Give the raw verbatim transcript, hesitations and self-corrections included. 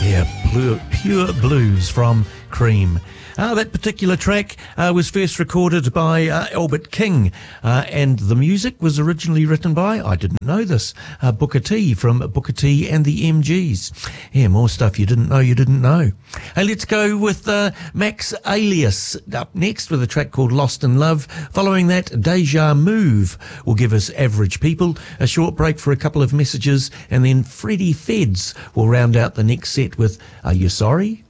Yeah, pure, pure blues from Cream. Uh, that particular track uh, was first recorded by uh, Albert King, uh, and the music was originally written by, I didn't know this, uh, Booker T from Booker T and the M Gs. Yeah, more stuff you didn't know you didn't know. Hey, let's go with uh, Max Alias up next with a track called Lost in Love. Following that, Deja Move will give us Average People, a short break for a couple of messages, and then Freddie Feds will round out the next set with Are You Sorry?